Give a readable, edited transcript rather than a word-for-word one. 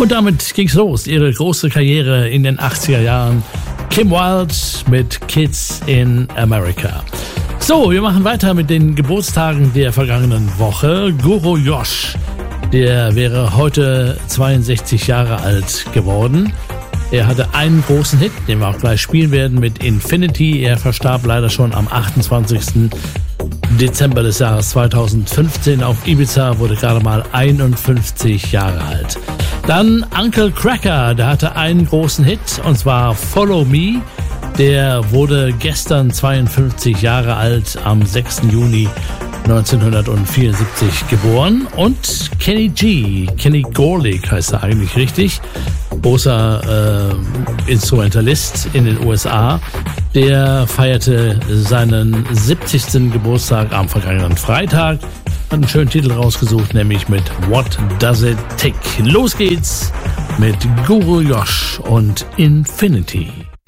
Und damit ging's los, ihre große Karriere in den 80er Jahren. Kim Wilde mit Kids in America. So, wir machen weiter mit den Geburtstagen der vergangenen Woche. Guru Josh, der wäre heute 62 Jahre alt geworden. Er hatte einen großen Hit, den wir auch gleich spielen werden, mit Infinity. Er verstarb leider schon am 28. Dezember des Jahres 2015 auf Ibiza, wurde gerade mal 51 Jahre alt. Dann Uncle Kracker, der hatte einen großen Hit, und zwar Follow Me. Der wurde gestern 52 Jahre alt, am 6. Juni 1974 geboren. Und Kenny G, Kenny Gorlick heißt er eigentlich richtig, großer Instrumentalist in den USA. Der feierte seinen 70. Geburtstag am vergangenen Freitag. Hat einen schönen Titel rausgesucht, nämlich mit What Does It Take? Los geht's mit Guru Josh und Infinity.